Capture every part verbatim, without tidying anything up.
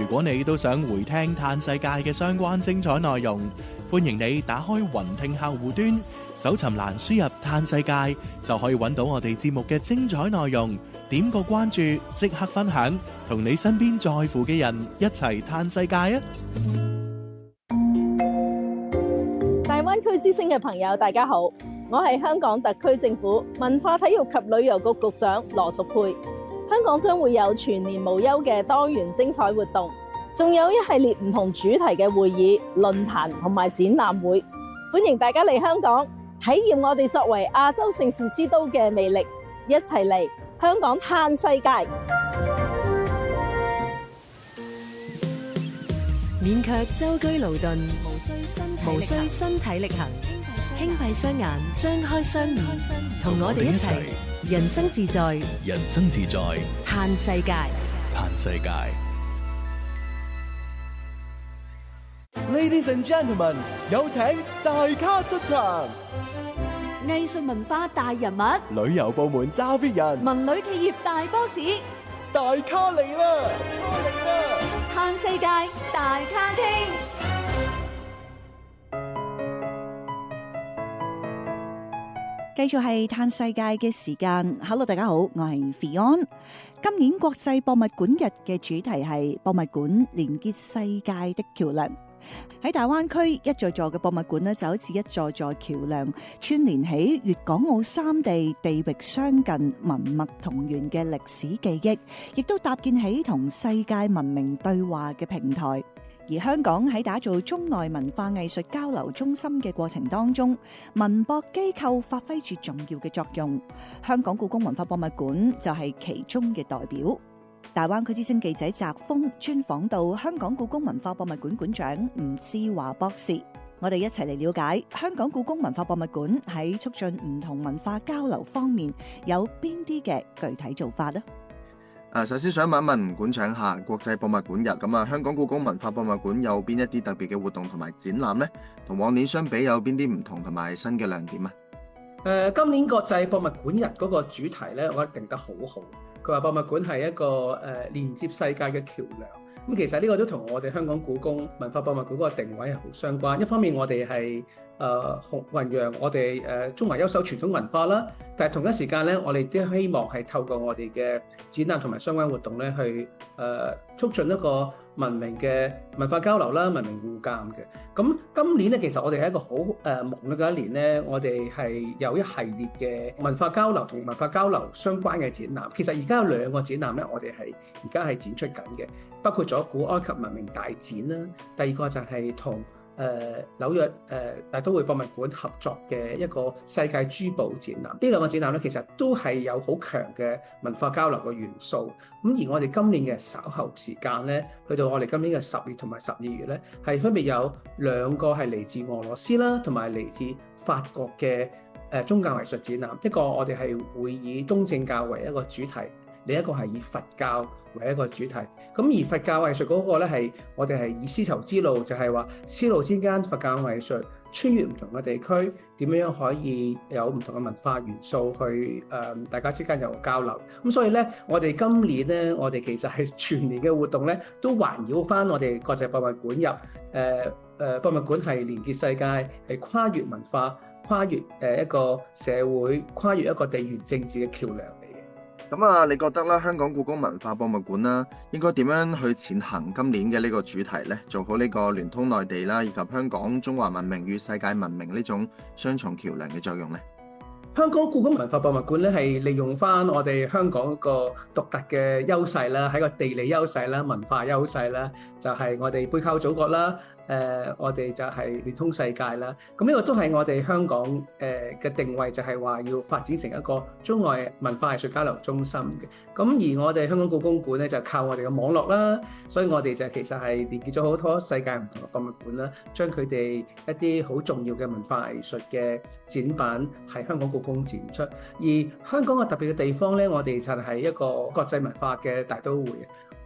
如果你都想回聽嘆世界嘅相關精彩內容，歡迎你打開雲聽客戶端，搜尋欄輸入嘆世界，就可以揾到我哋節目嘅精彩內容。點個關注，即刻分享，同你身邊在乎嘅人一齊嘆世界啊！ 大灣區之聲嘅朋友，大家好，我係香港特區政府文化體育及旅遊局局長羅淑佩。香港將會有全年無休嘅多元精彩活動，仲有一系列唔同主題嘅會議、論壇同埋展覽會，歡迎大家嚟香港體驗我哋作為亞洲盛事之都嘅魅力，一齊嚟香港嘆世界。 免卻舟車勞頓，無需身體無需身體力行，輕閉雙眼，張開雙耳，同我哋一齊人生自在， 人生自在， 嘆世界， 嘆世界。 Ladies and gentlemen， 有請大咖出場。 藝術文化大人物， 旅遊部門揸 fit 人， 文旅企業大 boss， 大咖嚟啦！嚟啦！ 嘆世界大咖傾。 繼續係嘆世界嘅時間。Hello， 大家好，我係 Fion。今年國際博物館日嘅主題係博物館連結世界的橋樑。喺大灣區，一座座嘅博物館呢就好似一座座橋樑，串聯起粵港澳三地地域相近、文脈同源嘅歷史記憶，亦都搭建起同世界文明對話嘅平台。而香港喺打造中外文化藝術交流中心嘅過程當中，文博機構發揮住重要嘅作用。香港故宮文化博物館就係其中嘅代表。大灣區之聲記者澤峰專訪到香港故宮文化博物館館長吳志華博士，我哋一齊嚟了解香港故宮文化博物館喺促進唔同文化交流方面有邊啲嘅具體做法呢？ 誒，首先想問一問館長下，國際博物館日咁啊，香港故宮文化博物館有邊一啲特別嘅活動同埋展覽呢？同往年相比有邊啲唔同同埋新嘅亮點啊？ 誒、呃，今年國際博物館日嗰個主題咧，我覺得定得好好。佢話博物館係一個誒、呃、連接世界嘅橋梁。咁、嗯、其實呢個都同我哋香港故宮文化博物館嗰個定位係好相關。一方面我哋係誒弘揚我哋誒、呃、中華優秀傳統文化啦，但係同一時間咧，我哋都希望係透過我哋嘅展覽同埋相關活動咧，去誒、呃、促進一個文明嘅文化交流啦，文明互鑑嘅。咁今年咧，其實我哋係一個好誒忙嘅一年咧，我哋係有一系列嘅文化交流同文化交流相關嘅展覽。其實而家有兩個展覽咧，我哋係而家係展出緊嘅，包括咗古埃及文明大展啦，第二個就係同誒紐約誒、呃、大都會博物館合作嘅一個世界珠寶展覽。呢兩個展覽咧，其實都係有好強嘅文化交流嘅元素。咁而我哋今年嘅稍後時間咧，去到我哋今年嘅十月同埋十二月咧，係分別有兩個係嚟自俄羅斯啦，同埋嚟自法國嘅誒宗教藝術展覽。一個我哋係會以東正教為一個主題，另一個係以佛教為一個主題。咁而佛教藝術嗰個咧係我哋係以絲綢之路，就係話絲路之間佛教藝術穿越唔同嘅地區，點樣可以有唔同嘅文化元素去誒、呃、大家之間有交流。咁所以咧，我哋今年咧，我哋其實係全年嘅活動咧，都環繞翻我哋國際博物館入誒誒、呃呃、博物館係連結世界，係跨越文化、跨越誒一個社會、跨越一個地緣政治嘅橋梁。 咁啊，你覺得啦，香港故宮文化博物館啦，應該點樣去踐行今年嘅呢個主題呢？做好呢個聯通內地啦，以及香港中華文明與世界文明呢種雙重橋梁嘅作用呢？ 香港故宮文化博物館咧，係利用翻我哋香港個獨特嘅優勢啦，喺個地理優勢啦、文化優勢啦，就係、是、我哋背靠祖國啦。誒、呃，我哋就係聯通世界啦。咁呢個都係我哋香港誒嘅、呃、定位，就係話要發展成一個中外文化藝術交流中心嘅。咁而我哋香港故宮館咧，就靠我哋嘅網絡啦，所以我哋就其實係連結咗好多世界唔同嘅博物館啦，將佢哋一啲好重要嘅文化藝術嘅展品喺香港故宮展出。而香港嘅特別嘅地方咧，我哋就係一個國際文化嘅大都會。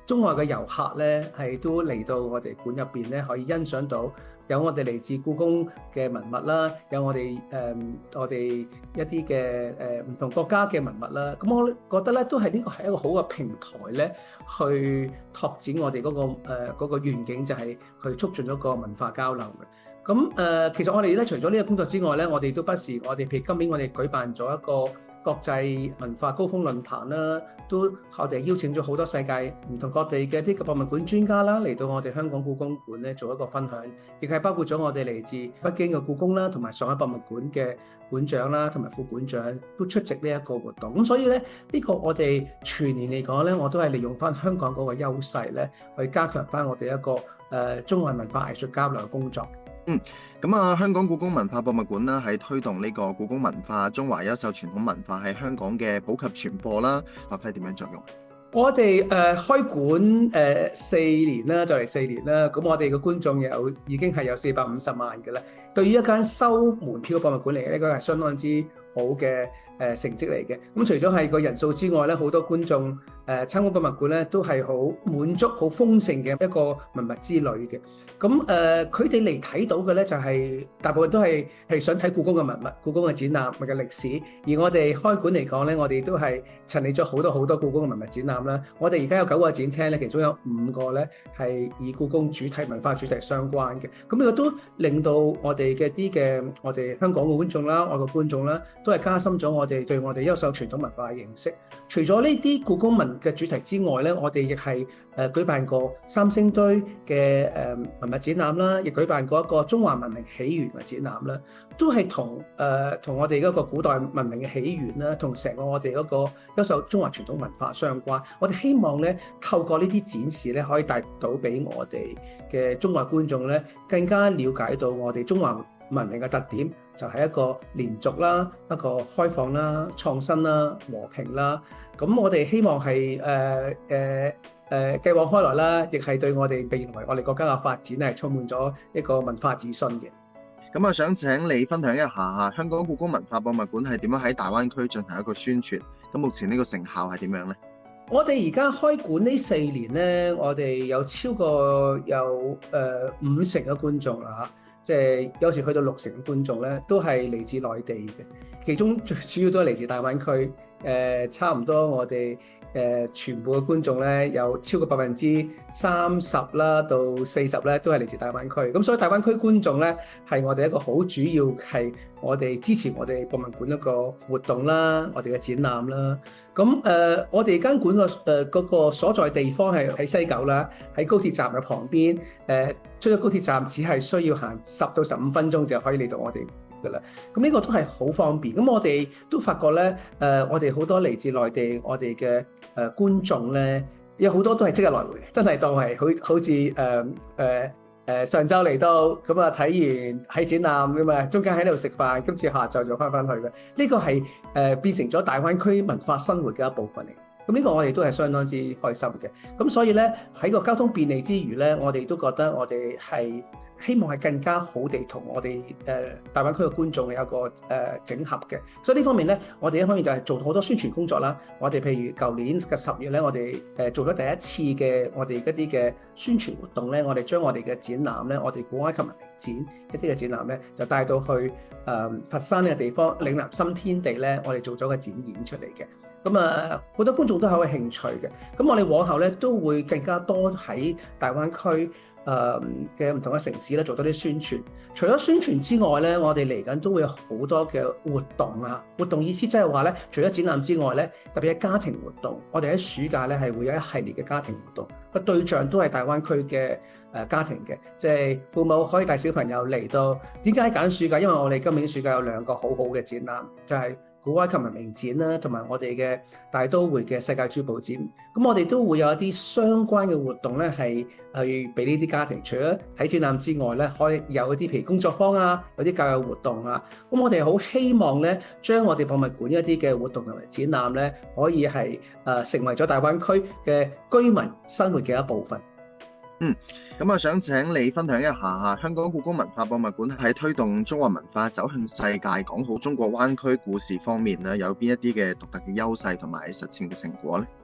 中外嘅遊客咧係都嚟到我哋館入邊咧，可以欣賞到有我哋嚟自故宮嘅文物啦，有我哋誒、呃、我哋一啲嘅誒唔同國家嘅文物啦。咁我覺得咧都係呢個係一個好嘅平台咧，去拓展我哋嗰、嗰個誒嗰、呃嗰個願景，就係去促進一個文化交流嘅。咁誒、呃，其實我哋咧除咗呢個工作之外咧，我哋都不時我哋譬如今年我哋舉辦咗一個國際文化高峰論壇啦，都我哋邀請咗好多世界唔同各地嘅啲博物館專家啦，嚟到我哋香港故宮館咧做一個分享，亦係包括咗我哋嚟自北京嘅故宮啦，同埋上海博物館嘅館長啦，同埋副館長都出席呢一個活動。咁所以咧，呢、呢個我哋全年嚟講咧，我都係利用翻香港嗰個優勢咧，去加強翻我哋一個誒、呃、中外文化藝術交流嘅工作。 嗯，咁啊，香港故宮文化博物館啦，喺推動呢個故宮文化、中華優秀傳統文化喺香港嘅普及傳播啦，發揮點樣作用？ 我哋誒、呃、開館誒、呃、四年啦，就嚟四年啦，咁我哋嘅觀眾有已經係有四百五十萬嘅啦。對於一間收門票嘅博物館嚟嘅，呢個係相當之好嘅誒、呃、成績嚟嘅。咁除咗係個人數之外咧，好多觀眾誒、呃、參觀博物館咧都係好滿足、好豐盛嘅一個文物之旅嘅。咁誒，佢哋嚟睇到嘅咧就係、是、大部分都係係想睇故宮嘅文物、故宮嘅展覽或嘅歷史。而我哋開館嚟講咧，我哋都係陳列咗好多好多故宮嘅文物展覽啦。我哋而家有九個展廳咧，其中有五個咧係以故宮主題、文化主題相關嘅。咁呢個都令到我哋嘅啲嘅我哋香港嘅觀眾啦、外國觀眾啦，都係加深咗我哋對我哋優秀傳統文化嘅認識。除咗呢啲故宮文嘅主題之外咧，我哋亦係誒舉辦過三星堆嘅誒文物展覽啦，亦舉辦過一個中華文明起源嘅展覽啦，都係同誒同我哋嗰個古代文明嘅起源啦，同成個我哋嗰個優秀中華傳統文化相關。我哋希望咧透過呢啲展示咧，可以帶到俾我哋嘅中外觀眾咧，更加了解到我哋中華文明嘅特點，就係一個連續啦、一個開放啦、創新啦、和平啦。咁我哋希望係誒誒誒繼往開來啦，亦係對我哋未來我哋國家嘅發展係充滿咗一個文化自信嘅。 咁啊，想請你分享一下嚇香港故宮文化博物館係點樣喺大灣區進行一個宣傳？咁目前呢個成效係點樣呢？ 我哋而家開館呢四年咧，我哋有超過有誒、呃、五成嘅觀眾啦嚇，即係有時去到六成嘅觀眾咧，都係嚟自內地嘅，其中最主要都係嚟自大灣區，誒、呃、差唔多我哋。誒、呃、全部嘅觀眾咧，有超過百分之三十啦到四十咧，都係嚟自大灣區。咁所以大灣區觀眾咧，係我哋一個好主要係我哋支持我哋博物館一個活動啦，我哋嘅展覽啦。咁誒、呃，我哋間館個誒嗰個所在地方係喺西九啦，喺高鐵站嘅旁邊。誒、呃、出咗高鐵站，只係需要行十到十五分鐘就可以嚟到我哋㗎啦，咁呢個都係好方便。咁我哋都發覺咧，誒、呃，我哋好多嚟自內地，我哋嘅誒觀眾咧，有好多都係即日來回，真係當係好好似誒誒誒上晝嚟到，咁啊睇完喺展覽咁啊，中間喺度食飯，今次下晝就翻返去嘅。呢、這個係誒、呃、變成咗大灣區文化生活嘅一部分嚟。咁呢個我哋都係相當之開心嘅。咁所以咧，喺個交通便利之餘咧，我哋都覺得我哋係希望係更加好地同我哋誒、呃、大灣區嘅觀眾有個誒、呃、整合嘅。所以呢方面咧，我哋一方面就係做好多宣傳工作啦。我哋譬如舊年嘅十月咧，我哋誒做咗第一次嘅我哋一啲嘅宣傳活動咧，我哋將我哋嘅展覽咧，我哋古埃及文明展一啲嘅展覽咧，就帶到去誒、呃、佛山呢個地方嶺南新天地咧，我哋做咗個展演出嚟嘅。咁啊，好多觀眾都好有興趣嘅。咁我哋往後咧都會更加多喺大灣區誒嘅唔同嘅城市咧做多啲宣傳。除咗宣傳之外咧，我哋嚟緊都會有好多嘅活動啊！活動意思即係話咧，除咗展覽之外咧，特別係家庭活動，我哋喺暑假咧係會有一系列嘅家庭活動，個對象都係大灣區嘅誒家庭嘅，即係父母可以帶小朋友嚟到。點解揀暑假？因為我哋今年暑假有兩個好好嘅展覽，就係古埃及文明展啦，同埋我哋嘅大都會嘅世界珠寶展。咁我哋都會有一啲相關嘅活動咧，係去俾呢啲家庭，除咗睇展覽之外咧，可以有一啲譬如工作坊啊，有啲教育活動啊。咁我哋好希望咧，將我哋博物館一啲嘅活動同埋展覽咧，可以係誒、呃、成為咗大灣區嘅居民生活嘅一部分。 嗯，咁啊，想請你分享一下香港故宮文化博物館喺推動中華文化走向世界、講好中國灣區故事方面咧，有邊一啲嘅獨特嘅優勢同埋實踐嘅成果咧？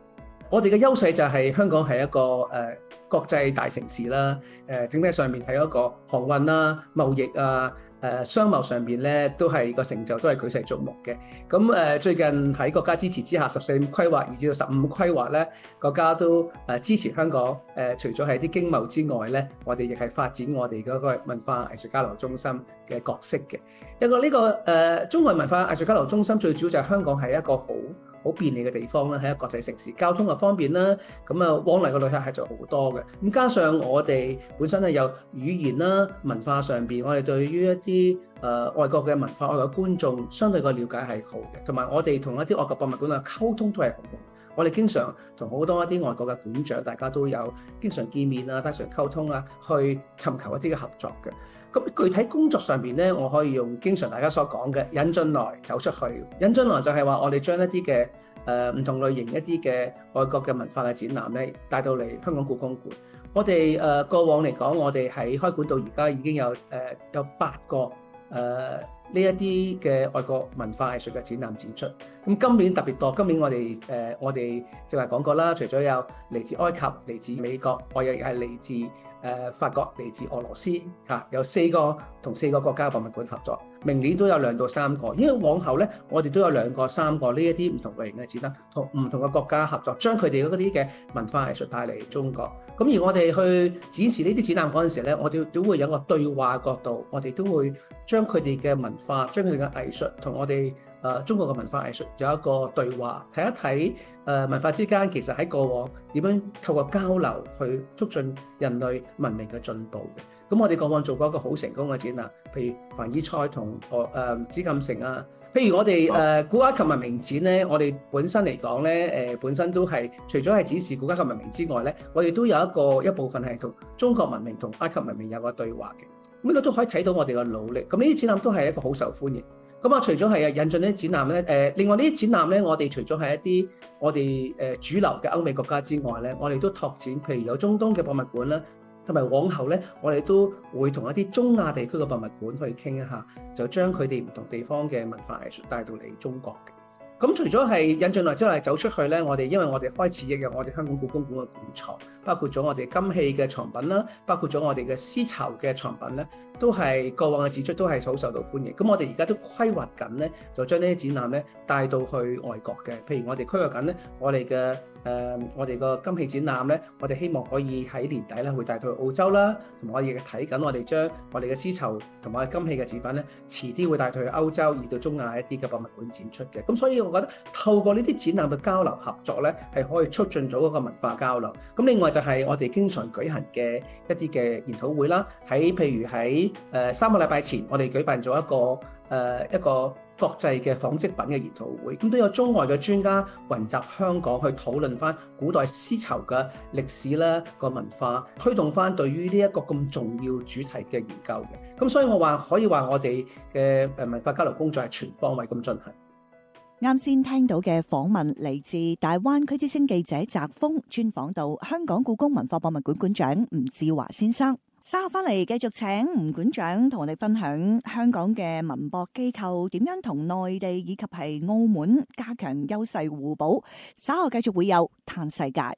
我哋嘅優勢就係香港係一個誒、呃、國際大城市啦，誒、呃、整體上面係一個航運啦、貿易啊、誒、呃、商貿上邊咧都係個成就都係舉世矚目嘅。咁誒、呃、最近喺國家支持之下，十四五規劃以至到十五規劃咧，國家都誒、呃、支持香港誒、呃，除咗係啲經貿之外咧，我哋亦係發展我哋嗰個文化藝術交流中心嘅角色嘅。一個呢、這個誒、呃、中外文化藝術交流中心最主要就係香港係一個好好便利嘅地方啦，喺一個國際城市，交通又方便啦，咁啊往嚟嘅旅客係就好多嘅。咁加上我哋本身係有語言啦、文化上邊，我哋對於一啲誒、呃、外國嘅文化、外國觀眾相對個了解係好嘅，同埋我哋同一啲外國博物館嘅溝通都係好好。我哋經常同好多一啲外國嘅館長，大家都有經常見面啊、經常溝通啊，去尋求一啲嘅合作嘅。咁具體工作上邊咧，我可以用經常大家所講嘅引進來走出去。引進來就係話我哋將一啲嘅誒唔同類型一啲嘅外國嘅文化嘅展覽咧帶到嚟香港故宮館。我哋誒、呃、過往嚟講，我哋喺開館到而家已經有誒、呃、有八個誒呢一啲嘅外國文化藝術嘅展覽展出。咁今年特別多，今年我哋誒、呃、我哋正話講過啦，除咗有嚟自埃及、嚟自美國，我亦係嚟自誒、呃、法國、嚟自俄羅斯嚇、啊，有四個同四個國家博物館合作。明年都有兩到三個，因為往後咧，我哋都有兩個、三個呢一啲唔同類型嘅展覽，同唔同嘅國家合作，將佢哋嗰啲嘅文化藝術帶嚟中國。咁而我哋去展示呢啲展覽嗰陣時咧，我哋都會有個對話角度，我哋都會將佢哋嘅文化、將佢哋嘅藝術同我哋誒、呃、中國嘅文化藝術有一個對話，睇一睇誒、呃、文化之間其實喺過往點樣透過交流去促進人類文明嘅進步嘅。咁我哋過往做過一個好成功嘅展覽，譬如凡爾賽同誒誒紫禁城啊。譬如我哋誒、呃、古埃及文明展咧，我哋本身嚟講咧，誒、呃、本身都係除咗係展示古埃及文明之外咧，我哋都有一個一部分係同中國文明同埃及文明有個對話嘅。咁呢個都可以睇到我哋嘅努力。咁呢啲展覽都係一個好受歡迎。咁啊，除咗係引進呢啲展覽咧，誒、呃、另外呢啲展覽咧，我哋除咗係一啲我哋誒主流嘅歐美國家之外咧，我哋都拓展，譬如有中東嘅博物館啦。同埋往後咧，我哋都會同一啲中亞地區嘅博物館去傾一下，就將佢哋唔同地方嘅文化藝術帶到嚟中國嘅。咁除咗係引進來之外走出去咧，我哋因為我哋開始亦有我哋香港故宮館嘅館藏，包括咗我哋金器嘅藏品啦，包括咗我哋嘅絲綢嘅藏品咧，都係過往嘅展出都係好受到歡迎。咁我哋而家都規劃緊咧，就將呢啲展覽咧帶到去外國嘅。譬如我哋規劃緊咧，我哋嘅誒我哋個金器展覽咧，我哋希望可以喺年底咧會帶到去澳洲啦，同埋我哋睇緊我哋將我哋嘅絲綢同埋金器嘅展品咧，遲啲會帶到去歐洲而到中亞一啲嘅博物館展出嘅。咁所以我覺得透過呢啲展覽嘅交流合作咧，係可以促進咗嗰個文化交流。咁另外就係我哋經常舉行嘅一啲嘅研討會啦，喺譬如喺誒、呃、三個禮拜前，我哋舉辦咗一個誒、呃、一個國際嘅紡織品嘅研討會，咁都有中外嘅專家雲集香港去討論翻古代絲綢嘅歷史啦、個文化，推動翻對於呢一個咁重要主題嘅研究嘅。咁所以我話可以話我哋嘅誒文化交流工作係全方位咁進行。 啱先聽到嘅訪問嚟自大灣區之聲記者澤峰專訪到香港故宮文化博物館館長吳志華先生。稍後翻嚟繼續請吳館長同我哋分享香港嘅文博機構點樣同內地以及係澳門加強優勢互補。稍後繼續會有嘆世界。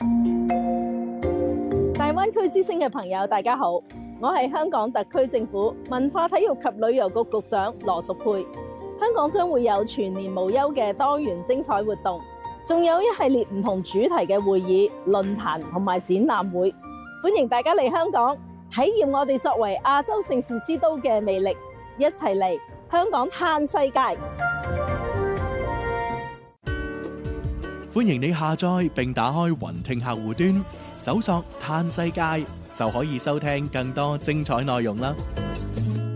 大灣區之聲嘅朋友，大家好，我係香港特區政府文化體育及旅遊局局長羅淑佩。香港將會有全年無休嘅多元精彩活動，仲有一系列唔同主題嘅會議、論壇同埋展覽會，歡迎大家嚟香港體驗我哋作為亞洲盛事之都嘅魅力，一齊嚟香港嘆世界。 歡迎你下載並打開雲聽客戶端，搜索嘆世界就可以收聽更多精彩內容啦。